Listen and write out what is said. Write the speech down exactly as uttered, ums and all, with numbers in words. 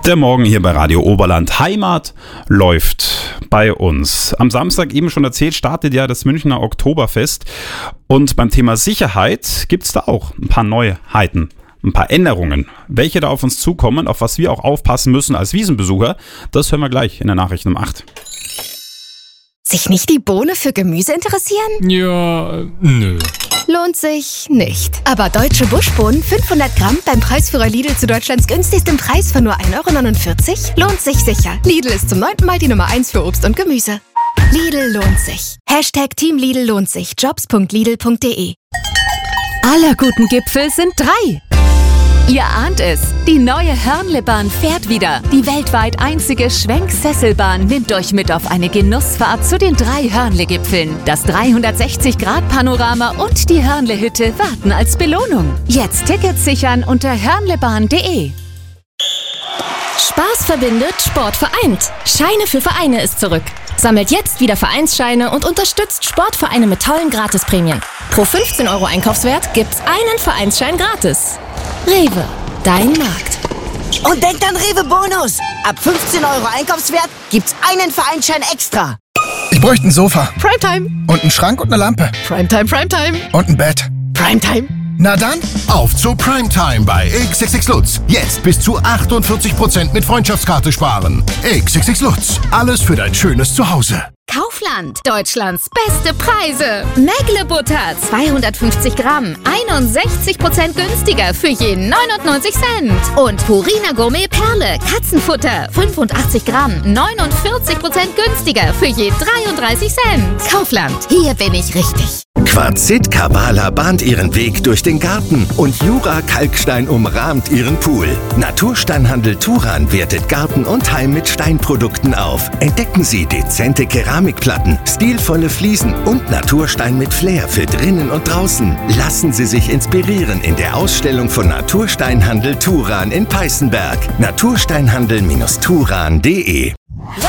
Der Morgen hier bei Radio Oberland. Heimat läuft bei uns. Am Samstag, eben schon erzählt, startet ja das Münchner Oktoberfest. Und beim Thema Sicherheit gibt es da auch ein paar Neuheiten, ein paar Änderungen. Welche da auf uns zukommen, auf was wir auch aufpassen müssen als Wiesenbesucher, das hören wir gleich in der Nachricht um acht. Sich nicht die Bohne für Gemüse interessieren? Ja, nö. Lohnt sich nicht. Aber deutsche Buschbohnen fünfhundert Gramm beim Preisführer Lidl zu Deutschlands günstigstem Preis von nur ein Euro neunundvierzig lohnt sich sicher. Lidl ist zum neunten Mal die Nummer eins für Obst und Gemüse. Lidl lohnt sich. Hashtag Team Lidl lohnt sich. Jobs punkt lidl punkt de. Aller guten Gipfel sind drei. Ihr ahnt es, die neue Hörnlebahn fährt wieder. Die weltweit einzige Schwenksesselbahn nimmt euch mit auf eine Genussfahrt zu den drei Hörnle-Gipfeln. Das dreihundertsechzig Grad Panorama und die Hörnle-Hütte warten als Belohnung. Jetzt Tickets sichern unter hörnlebahn punkt de. Spaß verbindet, Sport vereint. Scheine für Vereine ist zurück. Sammelt jetzt wieder Vereinsscheine und unterstützt Sportvereine mit tollen Gratisprämien. Pro fünfzehn Euro Einkaufswert gibt's einen Vereinsschein gratis. Rewe, dein Markt. Und denkt an Rewe Bonus. Ab fünfzehn Euro Einkaufswert gibt's einen Vereinsschein extra. Ich bräuchte ein Sofa. Primetime. Und einen Schrank und eine Lampe. Primetime, Primetime. Und ein Bett. Primetime. Na dann, auf zu Primetime bei X X X Lutz. Jetzt bis zu achtundvierzig Prozent mit Freundschaftskarte sparen. X X X Lutz. Alles für dein schönes Zuhause. Kaufland, Deutschlands beste Preise. Mägle-Butter, zweihundertfünfzig Gramm, einundsechzig Prozent günstiger für je neunundneunzig Cent. Und Purina Gourmet Perle, Katzenfutter, fünfundachtzig Gramm, neunundvierzig Prozent günstiger für je dreiunddreißig Cent. Kaufland, hier bin ich richtig. Quarzit Kabala bahnt ihren Weg durch den Garten und Jura Kalkstein umrahmt ihren Pool. Natursteinhandel Turan wertet Garten und Heim mit Steinprodukten auf. Entdecken Sie dezente Keramikplatten, stilvolle Fliesen und Naturstein mit Flair für drinnen und draußen. Lassen Sie sich inspirieren in der Ausstellung von Natursteinhandel Turan in Peißenberg. natursteinhandel Turan punkt de